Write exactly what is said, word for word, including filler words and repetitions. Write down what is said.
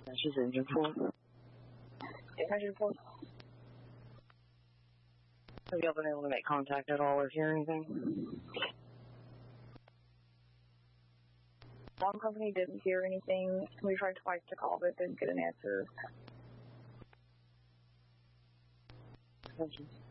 This is engine four. Engine four. Have y'all been able to make contact at all or hear anything? Bomb company didn't hear anything. We tried twice to call, but didn't get an answer. Attention.